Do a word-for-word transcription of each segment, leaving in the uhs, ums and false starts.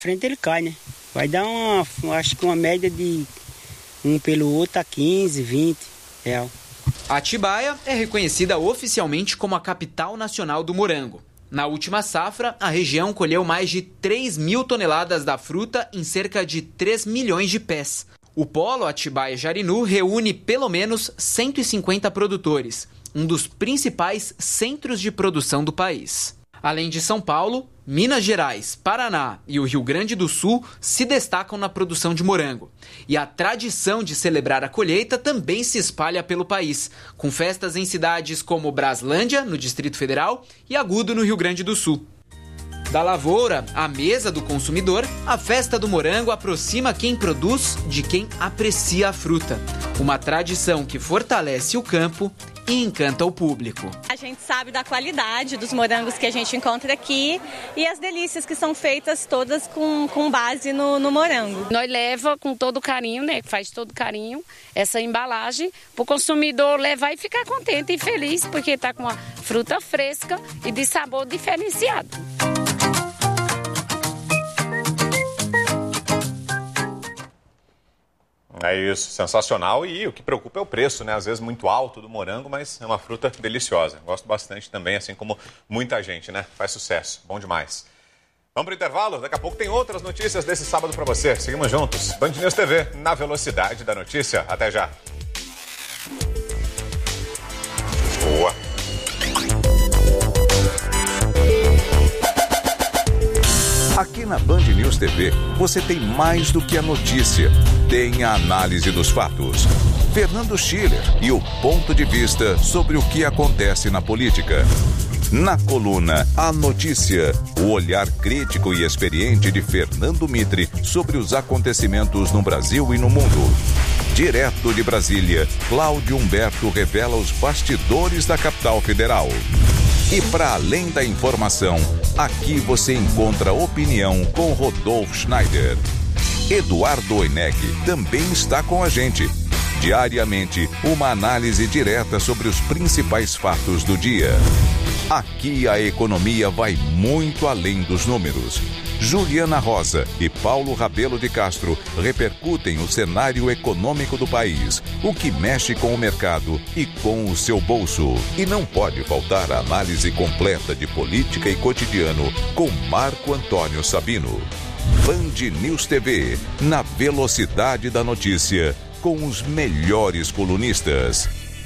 Frente ele cai, né? Vai dar uma, acho que uma média de um pelo outro a quinze, vinte real. Atibaia é reconhecida oficialmente como a capital nacional do morango. Na última safra, a região colheu mais de três mil toneladas da fruta em cerca de três milhões de pés. O polo Atibaia-Jarinu reúne pelo menos cento e cinquenta produtores, um dos principais centros de produção do país. Além de São Paulo, Minas Gerais, Paraná e o Rio Grande do Sul se destacam na produção de morango. E a tradição de celebrar a colheita também se espalha pelo país, com festas em cidades como Braslândia, no Distrito Federal, e Agudo, no Rio Grande do Sul. Da lavoura à mesa do consumidor, a festa do morango aproxima quem produz de quem aprecia a fruta. Uma tradição que fortalece o campo e encanta o público. A gente sabe da qualidade dos morangos que a gente encontra aqui e as delícias que são feitas todas com, com base no, no morango. Nós leva com todo carinho, né? Faz todo carinho essa embalagem para o consumidor levar e ficar contente e feliz porque está com uma fruta fresca e de sabor diferenciado. É isso, sensacional. E o que preocupa é o preço, né? Às vezes muito alto do morango, mas é uma fruta deliciosa. Gosto bastante também, assim como muita gente, né? Faz sucesso, bom demais. Vamos para o intervalo? Daqui a pouco tem outras notícias desse sábado para você. Seguimos juntos. Band News T V, na velocidade da notícia. Até já. Boa. Aqui na Band News T V, você tem mais do que a notícia. Tem a análise dos fatos. Fernando Schiller e o ponto de vista sobre o que acontece na política. Na coluna A Notícia, o olhar crítico e experiente de Fernando Mitre sobre os acontecimentos no Brasil e no mundo. Direto de Brasília, Cláudio Humberto revela os bastidores da capital federal. E para além da informação, aqui você encontra opinião com Rodolfo Schneider. Eduardo Oineg também está com a gente. Diariamente, uma análise direta sobre os principais fatos do dia. Aqui a economia vai muito além dos números. Juliana Rosa e Paulo Rabelo de Castro repercutem o cenário econômico do país, o que mexe com o mercado e com o seu bolso. E não pode faltar a análise completa de política e cotidiano com Marco Antônio Sabino. Band News T V, na velocidade da notícia, com os melhores colunistas.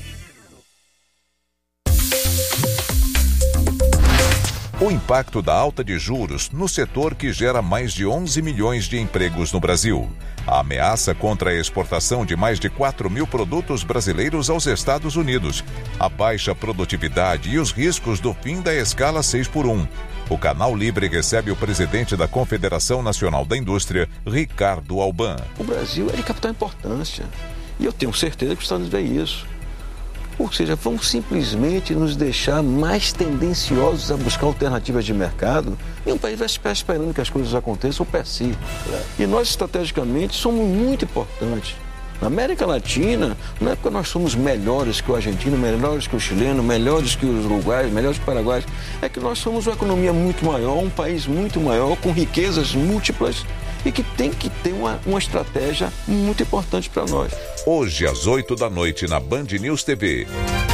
O impacto da alta de juros no setor que gera mais de onze milhões de empregos no Brasil. A ameaça contra a exportação de mais de quatro mil produtos brasileiros aos Estados Unidos. A baixa produtividade e os riscos do fim da escala seis por um. O Canal Libre recebe o presidente da Confederação Nacional da Indústria, Ricardo Alban. O Brasil é de capital importância. E eu tenho certeza que os Estados Unidos vê isso. Ou seja, vamos simplesmente nos deixar mais tendenciosos a buscar alternativas de mercado e um país vai ficar esperando que as coisas aconteçam per si. E nós, estrategicamente, somos muito importantes. Na América Latina, não é porque nós somos melhores que o argentino, melhores que o chileno, melhores que os uruguaios, melhores que o paraguaios, é que nós somos uma economia muito maior, um país muito maior, com riquezas múltiplas e que tem que ter uma, uma estratégia muito importante para nós. Hoje, às oito da noite, na Band News T V.